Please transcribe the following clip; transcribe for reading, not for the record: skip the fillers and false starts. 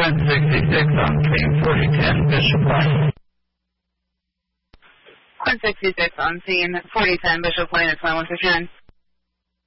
166 on scene, 4010 Bishop Lane. 166 on scene, 4010 Bishop Lane, it's 9159.